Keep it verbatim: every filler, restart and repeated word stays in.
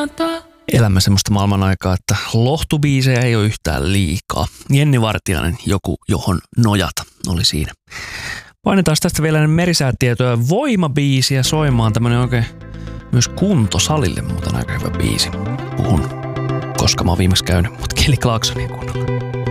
Elämä semmoista maailman aikaa, että lohtubiisejä ei ole yhtään liikaa. Jenni Vartiainen, joku johon nojata, oli siinä. Painetaan tästä vielä merisäätietoja voimabiisiä soimaan. Tämmönen oikein myös kuntosalille muuten aika hyvä biisi. Puhun, koska mä oon viimeksi käynyt, mutta Kelly Clarksonin kuunnella.